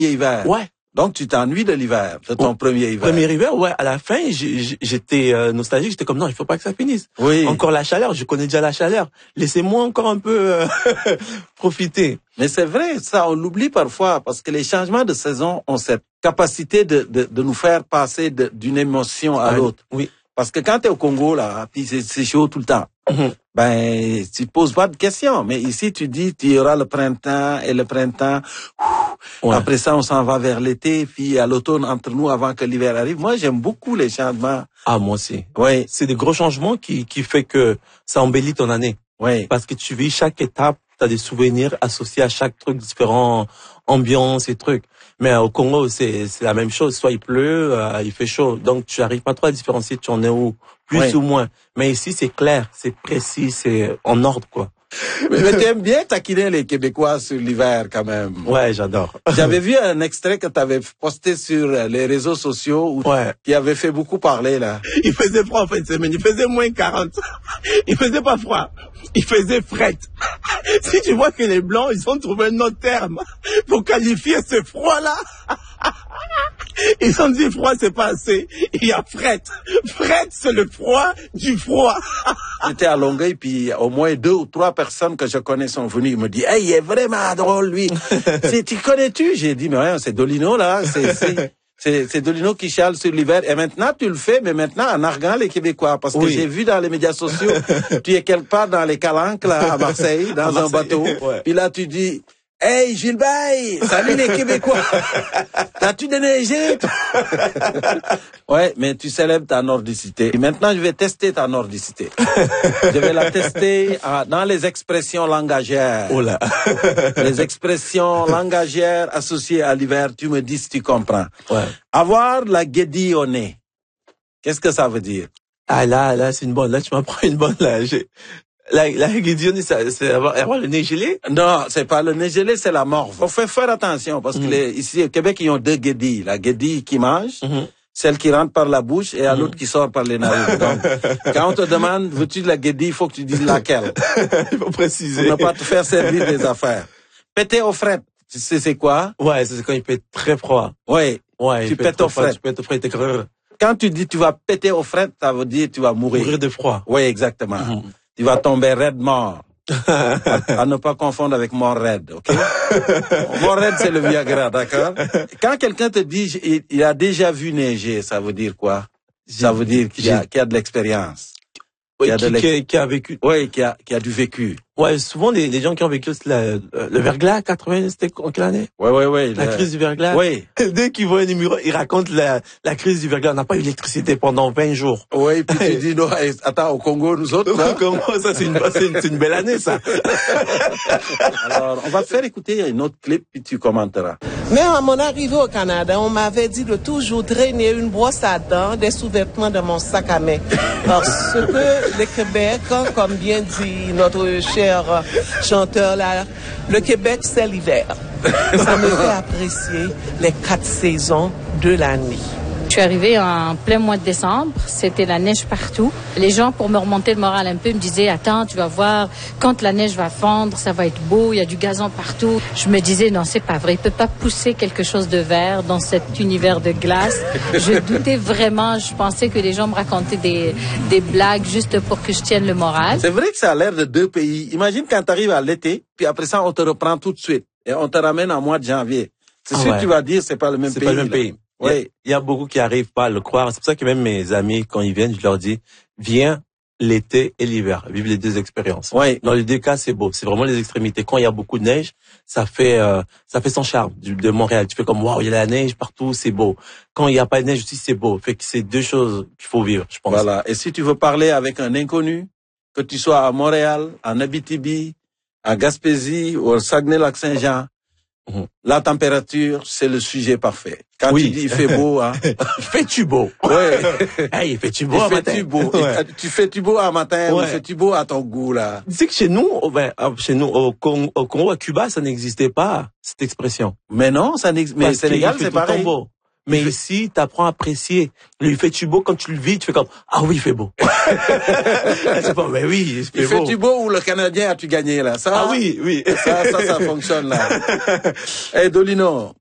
hiver. Ouais. Donc, tu t'ennuies de l'hiver, de ton premier hiver. Premier hiver, ouais. À la fin, j'étais nostalgique. J'étais comme, non, il faut pas que ça finisse. Oui. Encore la chaleur. Je connais déjà la chaleur. Laissez-moi encore un peu profiter. Mais c'est vrai, ça, on l'oublie parfois, parce que les changements de saison ont cette capacité de nous faire passer d'une émotion à l'autre. Oui. Parce que quand t'es au Congo, là, puis c'est chaud tout le temps. Ben, tu te poses pas de questions. Mais ici, tu dis, tu y aura le printemps, et le printemps, Ouais. après ça, on s'en va vers l'été, puis à l'automne entre nous avant que l'hiver arrive. Moi, j'aime beaucoup les changements. Ah, moi aussi. Oui, C'est des gros changements qui fait que ça embellit ton année. oui. Parce que tu vis chaque étape, tu as des souvenirs associés à chaque truc, différents ambiances et trucs. Mais au Congo, c'est la même chose. Soit il pleut, il fait chaud. Donc, tu n'arrives pas trop à différencier tu en es où, plus ou moins. Mais ici, c'est clair, c'est précis, c'est en ordre, quoi. Mais tu aimes bien taquiner les Québécois sur l'hiver, quand même. Ouais, j'adore. J'avais vu un extrait que tu avais posté sur les réseaux sociaux où qui avait fait beaucoup parler, là. Il faisait froid en fin de semaine, il faisait moins 40. Il faisait pas froid, il faisait fret. Si tu vois que les Blancs, ils ont trouvé un autre terme pour qualifier ce froid-là. Ils ont dit froid, c'est pas assez. Il y a fret. Fret, c'est le froid du froid. J'étais à Longueuil, puis au moins 2 ou 3 personnes que je connais sont venues. Ils me disent, hey, il est vraiment drôle, lui. Tu connais-tu? J'ai dit, mais ouais, c'est Dolino, là. C'est Dolino qui chiale sur l'hiver. Et maintenant, tu le fais, mais maintenant, en arguant les Québécois. Parce que j'ai vu dans les médias sociaux, tu es quelque part dans les Calanques, là, à Marseille, dans un bateau. Ouais. Puis là, tu dis, hey, Gilbert, salut les Québécois. T'as-tu déneigé? Ouais, mais tu célèbres ta nordicité. Et maintenant, je vais tester ta nordicité. Je vais la tester dans les expressions langagières. Oh là. Les expressions langagières associées à l'hiver, tu me dis si tu comprends. Ouais. Avoir la guédille au nez. Qu'est-ce que ça veut dire? Ah là, c'est une bonne. Là, tu m'apprends une bonne, là. La guédille, c'est avoir le nez gelé? Non, c'est pas le nez gelé, c'est la morve. Faut faire attention, parce que ici, au Québec, ils ont 2 guédilles. La guédille qui mange, celle qui rentre par la bouche, et l'autre qui sort par les narines. Donc, quand on te demande, veux-tu de la guédille, il faut que tu dises laquelle. Il faut préciser. Pour ne pas te faire servir des affaires. Péter au fret, tu sais c'est quoi? Ouais, c'est quand il fait très froid. Ouais. Tu pètes au fret. Tu pètes au fret, t'es creux. Quand tu dis tu vas péter au fret, ça veut dire tu vas mourir. Mourir de froid. Oui, exactement. Tu vas tomber raide mort. À ne pas confondre avec mort raide, ok? Mort raide, c'est le Viagra, d'accord? Quand quelqu'un te dit il a déjà vu neiger, ça veut dire quoi? Ça veut dire qu'il y a de l'expérience. Oui, qui a vécu. Oui, qui a du vécu. Ouais, souvent les gens qui ont vécu le verglas 80, c'était en quelle année? Ouais. La crise du verglas. Oui. Dès qu'ils voient un numéro, ils racontent la crise du verglas. On n'a pas eu l'électricité pendant 20 jours. Oui, puis tu dis non, attends, au Congo, nous autres, là. Au Congo, ça c'est une belle année, ça. Alors, on va te faire écouter un autre clip, puis tu commenteras. Mais à mon arrivée au Canada, on m'avait dit de toujours traîner une brosse à dents, des sous-vêtements dans mon sac à main. Parce que le Québec, comme bien dit notre cher chanteur là, le Québec c'est l'hiver. Ça me fait apprécier les 4 saisons de l'année. Je suis arrivée en plein mois de décembre, c'était la neige partout. Les gens, pour me remonter le moral un peu, me disaient « Attends, tu vas voir, quand la neige va fondre, ça va être beau, il y a du gazon partout. » Je me disais « Non, c'est pas vrai, il peut pas pousser quelque chose de vert dans cet univers de glace. » Je doutais vraiment, je pensais que les gens me racontaient des blagues juste pour que je tienne le moral. C'est vrai que ça a l'air de 2 pays. Imagine quand tu arrives à l'été, puis après ça, on te reprend tout de suite. Et on te ramène en mois de janvier. C'est sûr que tu vas dire c'est pas le même pays. C'est pas le même pays. Oui. Il y a beaucoup qui arrivent pas à le croire. C'est pour ça que même mes amis, quand ils viennent, je leur dis, viens l'été et l'hiver. Vive les 2 expériences. Oui. Dans les 2 cas, c'est beau. C'est vraiment les extrémités. Quand il y a beaucoup de neige, ça fait son charme de Montréal. Tu fais comme, waouh, il y a la neige partout, c'est beau. Quand il n'y a pas de neige aussi, c'est beau. Fait que c'est 2 choses qu'il faut vivre, je pense. Voilà. Et si tu veux parler avec un inconnu, que tu sois à Montréal, en Abitibi, à Gaspésie ou au Saguenay-Lac-Saint-Jean, la température, c'est le sujet parfait. Quand tu dis il fait beau, hein. Fais-tu beau? Ouais. Hey, fais-tu beau à matin? Fais-tu beau? Ouais. Tu fais-tu beau à matin ou fais-tu beau à ton goût, là? Tu sais que chez nous, au Congo, à Cuba, ça n'existait pas, cette expression. Mais non, ça n'existe, mais Sénégal, c'est pareil. Mais ici, t'apprends à apprécier. Il fait-tu beau quand tu le vis, tu fais comme, ah oui, il fait beau. C'est pas, mais oui, il fait beau. Fais-tu beau ou le Canadien as-tu gagné, là? Ça, ah oui. Ça fonctionne, là. Hey, Dolino.